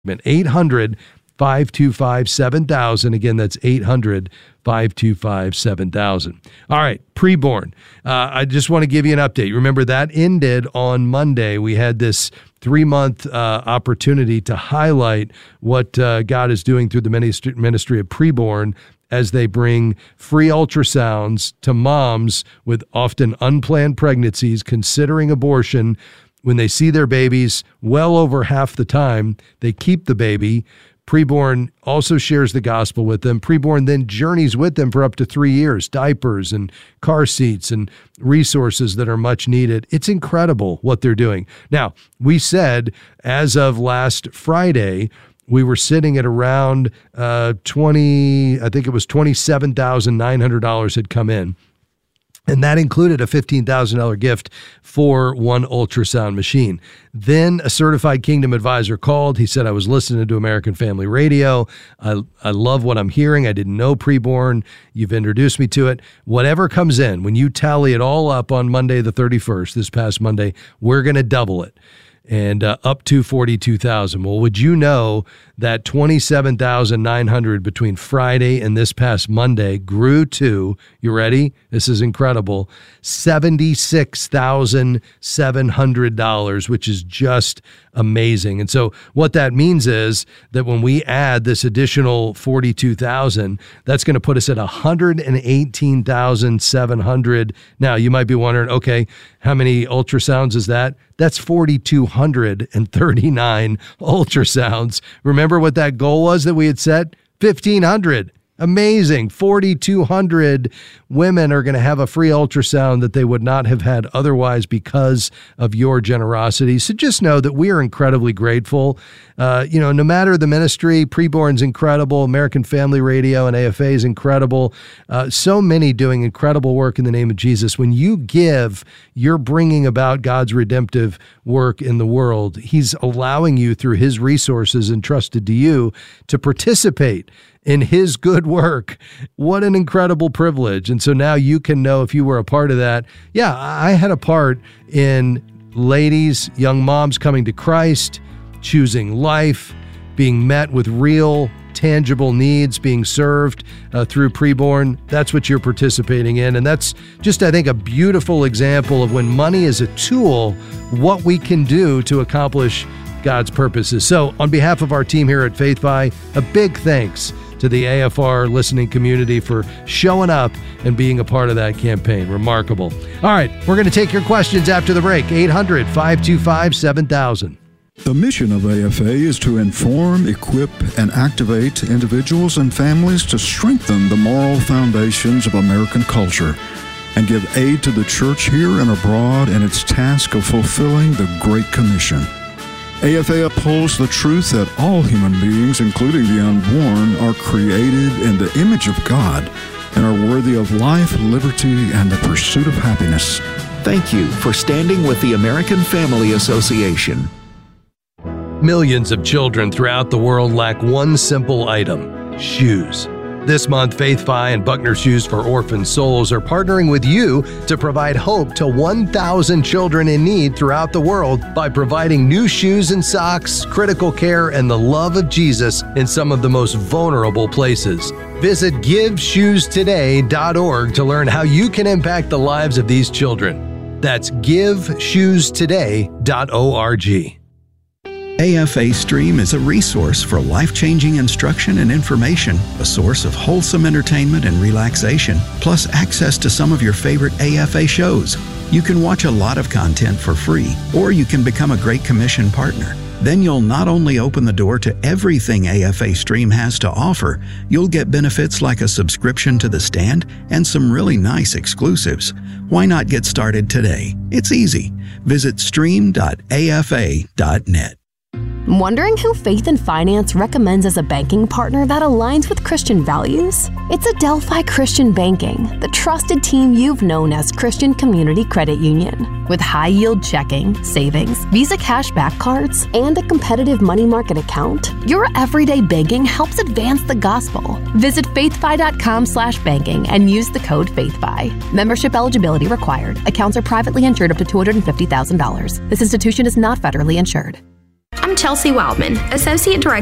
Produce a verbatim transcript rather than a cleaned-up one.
eight hundred, five two five, seven thousand. Again, that's eight hundred, five two five, seven thousand. All right, preborn. Uh, I just want to give you an update. Remember, that ended on Monday. We had this three-month uh, opportunity to highlight what uh, God is doing through the ministry, ministry of preborn as they bring free ultrasounds to moms with often unplanned pregnancies, considering abortion. When they see their babies, well over half the time, they keep the baby. Preborn also shares the gospel with them. Preborn then journeys with them for up to three years, diapers and car seats and resources that are much needed. It's incredible what they're doing. Now, we said as of last Friday, we were sitting at around uh, twenty, I think it was twenty-seven thousand nine hundred dollars had come in. And that included a fifteen thousand dollars gift for one ultrasound machine. Then a certified Kingdom advisor called. He said, I was listening to American Family Radio. I, I love what I'm hearing. I didn't know preborn. You've introduced me to it. Whatever comes in, when you tally it all up on Monday the thirty-first, this past Monday, we're going to double it. And uh, up to forty-two thousand. Well, would you know that twenty-seven thousand nine hundred between Friday and this past Monday grew to, you ready? This is incredible, seventy-six thousand seven hundred dollars, which is just amazing. And so what that means is that when we add this additional forty-two thousand, that's going to put us at one hundred eighteen thousand seven hundred. Now, you might be wondering, okay, how many ultrasounds is that? That's four thousand two hundred thirty-nine ultrasounds. Remember what that goal was that we had set? fifteen hundred. Amazing. four thousand two hundred women are going to have a free ultrasound that they would not have had otherwise because of your generosity. So just know that we are incredibly grateful. Uh, you know, no matter the ministry, Preborn's incredible, American Family Radio and A F A is incredible. Uh, so many doing incredible work in the name of Jesus. When you give, you're bringing about God's redemptive work in the world. He's allowing you through his resources entrusted to you to participate in his good work. What an incredible privilege. And so now you can know, if you were a part of that, yeah, I had a part in ladies, young moms coming to Christ, choosing life, being met with real, tangible needs, being served uh, through Preborn. That's what you're participating in. And that's just, I think, a beautiful example of when money is a tool, what we can do to accomplish God's purposes. So on behalf of our team here at FaithFi, a big thanks to the A F R listening community for showing up and being a part of that campaign. Remarkable. All right, we're going to take your questions after the break. eight hundred, five two five, seven thousand. The mission of A F A is to inform, equip, and activate individuals and families to strengthen the moral foundations of American culture and give aid to the church here and abroad in its task of fulfilling the Great Commission. A F A upholds the truth that all human beings, including the unborn, are created in the image of God and are worthy of life, liberty, and the pursuit of happiness. Thank you for standing with the American Family Association. Millions of children throughout the world lack one simple item: shoes. This month, FaithFi and Buckner Shoes for Orphan Souls are partnering with you to provide hope to one thousand children in need throughout the world by providing new shoes and socks, critical care, and the love of Jesus in some of the most vulnerable places. Visit give shoes today dot org to learn how you can impact the lives of these children. That's give shoes today dot org. A F A Stream is a resource for life-changing instruction and information, a source of wholesome entertainment and relaxation, plus access to some of your favorite A F A shows. You can watch a lot of content for free, or you can become a Great Commission partner. Then you'll not only open the door to everything A F A Stream has to offer, you'll get benefits like a subscription to The Stand and some really nice exclusives. Why not get started today? It's easy. Visit stream dot A F A dot net. Wondering who Faith and Finance recommends as a banking partner that aligns with Christian values? It's Adelphi Christian Banking, the trusted team you've known as Christian Community Credit Union. With high-yield checking, savings, Visa cashback cards, and a competitive money market account, your everyday banking helps advance the gospel. Visit faithfi dot com slash banking and use the code FaithFi. Membership eligibility required. Accounts are privately insured up to two hundred fifty thousand dollars. This institution is not federally insured. I'm Chelsea Wildman, Associate Director